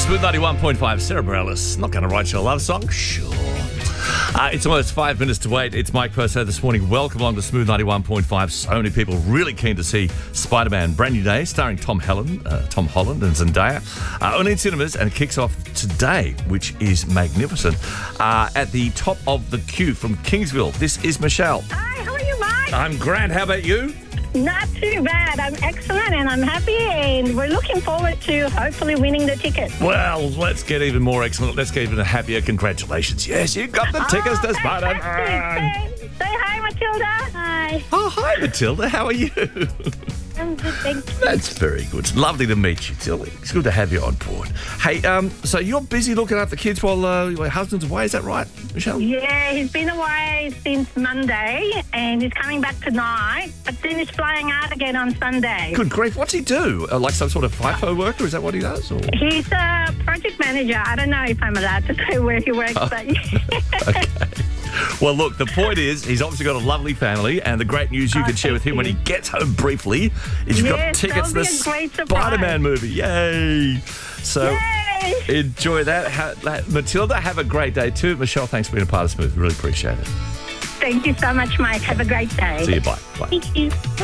Smooth 91.5, Sarah Bareilles. Not going to write you a love song? Sure. It's almost 5 minutes to wait. It's Mike Purcell this morning. Welcome along to Smooth 91.5. So many people really keen to see Spider-Man Brand New Day, starring Tom Holland and Zendaya. Only in cinemas, and it kicks off today, which is magnificent. At the top of the queue from Kingsville, this is Michelle. Hi, how are you, Mike? I'm grand. How about you? Not too bad. I'm excellent and I'm happy, and we're looking forward to hopefully winning the ticket. Well, let's get even more excellent. Let's get even happier. Congratulations. Yes, you got the tickets to Spider-Man. Say hi, Matilda. Hi. Oh, hi, Matilda. How are you? I'm good, thank you. That's very good. It's lovely to meet you, Tilly. It's good to have you on board. Hey, so you're busy looking after the kids while your husband's away, is that right, Michelle? Yeah, he's been away since Monday and he's coming back tonight, but then he's flying out again on Sunday. Good grief. What's he do? Like some sort of FIFO worker? Is that what he does? Or? He's a project manager. I don't know if I'm allowed to say where he works, but Okay. Well, look, the point is he's obviously got a lovely family, and the great news you can share with him when he gets home briefly is you've got tickets to the Spider-Man movie. Yay! So Yay! Enjoy that. Matilda, have a great day too. Michelle, thanks for being a part of Smooth. Really appreciate it. Thank you so much, Mike. Have a great day. See you. Bye. Bye. Thank you.